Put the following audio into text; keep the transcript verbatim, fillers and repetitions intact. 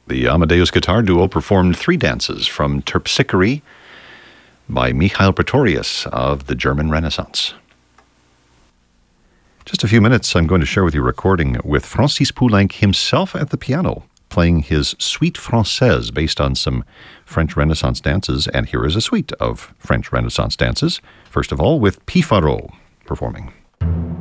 The Amadeus Guitar Duo performed three dances from Terpsichore by Michael Pretorius of the German Renaissance. Just a few minutes, I'm going to share with you a recording with Francis Poulenc himself at the piano, playing his Suite Française based on some French Renaissance dances, and here is a suite of French Renaissance dances, first of all with Piffaro performing.